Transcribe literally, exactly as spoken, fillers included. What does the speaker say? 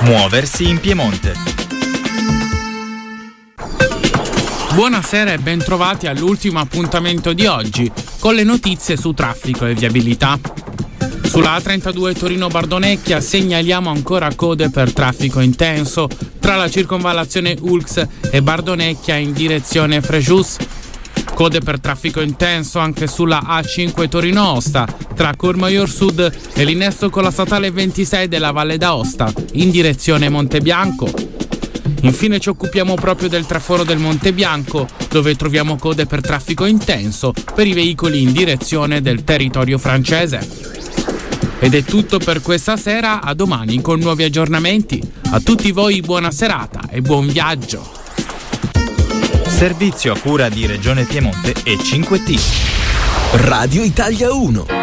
Muoversi in Piemonte. Buonasera e bentrovati all'ultimo appuntamento di oggi con le notizie su traffico e viabilità. Sulla A trentadue Torino-Bardonecchia segnaliamo ancora code per traffico intenso tra la circonvallazione Ulx e Bardonecchia in direzione Frejus. Code per traffico intenso anche sulla A cinque Torino-Osta tra Courmayeur Sud e l'innesto con la statale ventisei della Valle d'Aosta in direzione Montebianco. Infine ci occupiamo proprio del traforo del Montebianco, dove troviamo code per traffico intenso per i veicoli in direzione del territorio francese. Ed è tutto per questa sera, a domani con nuovi aggiornamenti. A tutti voi buona serata e buon viaggio. Servizio a cura di Regione Piemonte e cinque T. Radio Italia uno.